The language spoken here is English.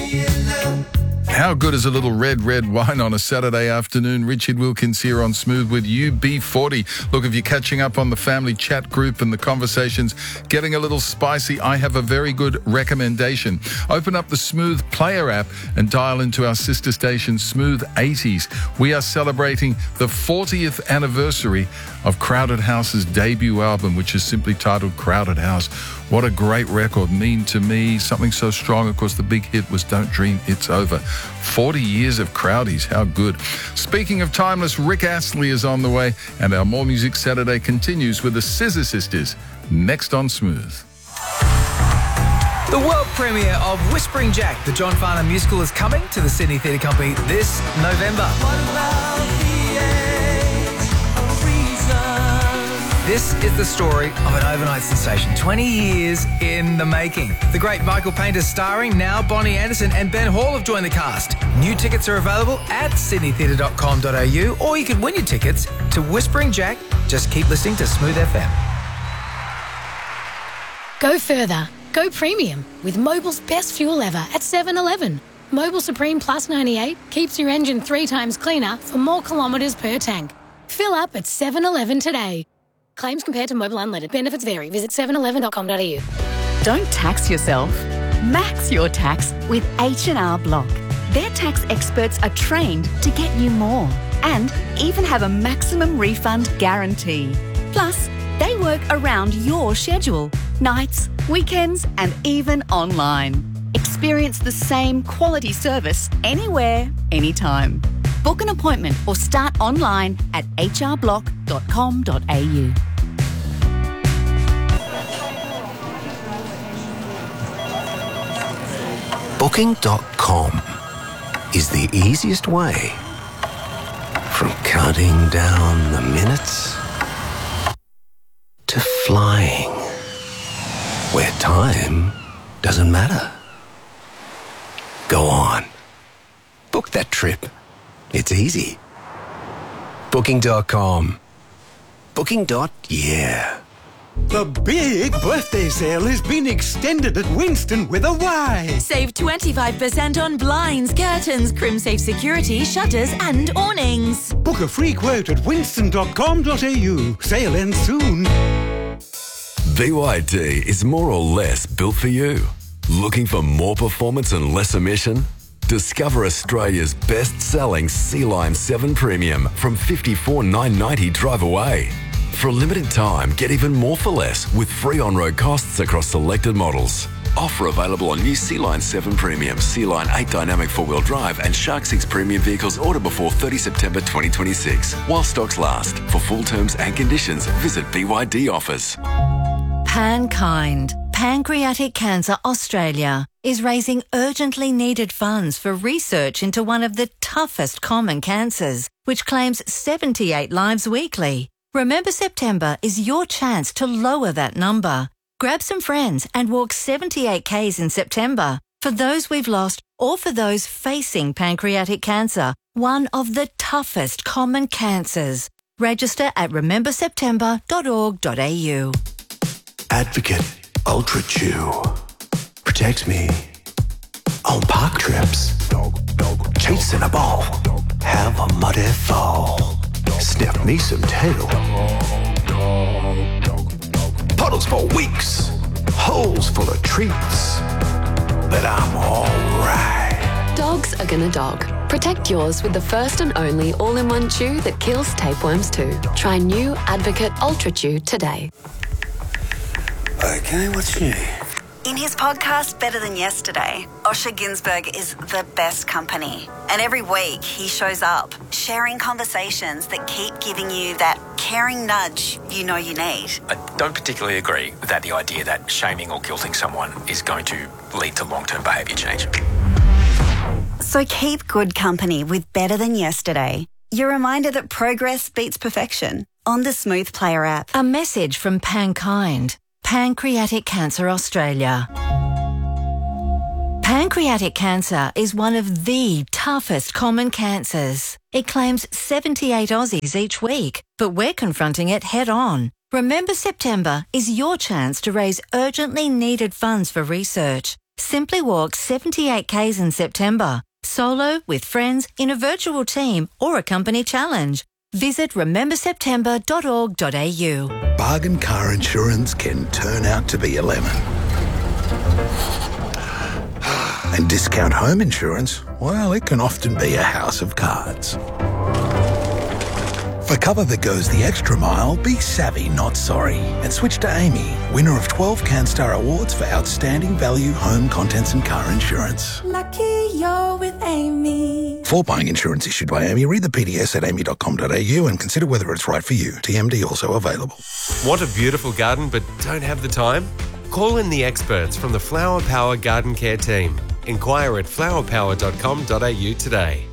How good is a little red wine on a Saturday afternoon? Richard Wilkins here on Smooth with UB40. Look, if you're catching up on the family chat group and the conversations getting a little spicy, I have a very good recommendation. Open up the Smooth Player app and dial into our sister station, Smooth 80s. We are celebrating the 40th anniversary of Crowded House's debut album, which is simply titled Crowded House. What a great record. Mean to Me, something so strong. Of course, the big hit was Don't Dream It's Over. 40 years of Crowdies. How good. Speaking of timeless, Rick Astley is on the way, and our More Music Saturday continues with the Scissor Sisters next on Smooth. The world premiere of Whispering Jack, the John Farnham musical, is coming to the Sydney Theatre Company this November. This is the story of an overnight sensation, 20 years in the making. The great Michael Painter starring, now Bonnie Anderson and Ben Hall have joined the cast. New tickets are available at sydneytheatre.com.au, or you can win your tickets to Whispering Jack. Just keep listening to Smooth FM. Go further. Go premium with Mobil's best fuel ever at 7-Eleven. Mobil Supreme Plus 98 keeps your engine 3 times cleaner for more kilometres per tank. Fill up at 7-Eleven today. Claims compared to Mobil Unleaded. Benefits vary. Visit 711.com.au. Don't tax yourself. Max your tax with H&R Block. Their tax experts are trained to get you more and even have a maximum refund guarantee. Plus, they work around your schedule, nights, weekends, and even online. Experience the same quality service anywhere, anytime. Book an appointment or start online at hrblock.com.au. Booking.com is the easiest way from counting down the minutes to flying, where time doesn't matter. Go on. Book that trip. It's easy. Booking.com. Booking.yeah. The big birthday sale has been extended at Winston with a Y. Save 25% on blinds, curtains, crimsafe security, shutters and awnings. Book a free quote at winston.com.au. Sale ends soon. BYD is more or less built for you. Looking for more performance and less emission? Discover Australia's best-selling Sea-Line 7 Premium from $54,990 drive away. For a limited time, get even more for less with free on-road costs across selected models. Offer available on new Sea-Line 7 Premium, Sea-Line 8 Dynamic 4-wheel drive and Shark 6 Premium vehicles ordered before 30 September 2026. While stocks last. For full terms and conditions, visit BYD offers. PanKind, Pancreatic Cancer Australia, is raising urgently needed funds for research into one of the toughest common cancers, which claims 78 lives weekly. Remember September is your chance to lower that number. Grab some friends and walk 78 Ks in September for those we've lost or for those facing pancreatic cancer, one of the toughest common cancers. Register at rememberseptember.org.au. Advocate Ultra Chew. Protect me on park trips. Chasing a ball. Have a muddy fall. Sniff me some tail. Puddles for weeks. Holes full of treats. But I'm alright. Dogs are gonna dog. Protect yours with the first and only all-in-one chew that kills tapeworms too. Try new Advocate Ultra Chew today. Okay, what's new? In his podcast, Better Than Yesterday, Osher Günsberg is the best company. And every week he shows up, sharing conversations that keep giving you that caring nudge you know you need. I don't particularly agree with the idea that shaming or guilting someone is going to lead to long-term behaviour change. So keep good company with Better Than Yesterday. Your reminder that progress beats perfection on the Smooth Player app. A message from PanKind, Pancreatic Cancer Australia. Pancreatic cancer is one of the toughest common cancers. It claims 78 Aussies each week, but we're confronting it head on. Remember September is your chance to raise urgently needed funds for research. Simply walk 78 Ks in September, solo, with friends, in a virtual team or a company challenge. Visit rememberseptember.org.au. Bargain car insurance can turn out to be 11. And discount home insurance, well, it can often be a house of cards. For cover that goes the extra mile, be savvy, not sorry. And switch to Amy, winner of 12 CanStar Awards for outstanding value home contents and car insurance. Lucky you're with Amy. For buying insurance issued by Amy, read the PDS at amy.com.au and consider whether it's right for you. TMD also available. Want a beautiful garden but don't have the time? Call in the experts from the Flower Power Garden Care team. Inquire at flowerpower.com.au today.